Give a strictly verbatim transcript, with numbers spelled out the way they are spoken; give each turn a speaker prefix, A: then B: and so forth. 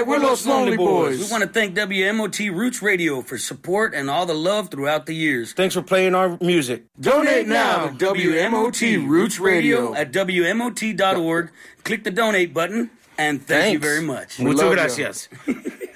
A: we're Los Lonely Boys.
B: We want to thank W M O T Roots Radio for support and all the love throughout the years.
C: Thanks for playing our music.
A: Donate now to W M O T Roots Radio
B: at W M O T dot org. Click the donate button, and thank
C: Thanks.
B: you very much.
C: Muchas gracias.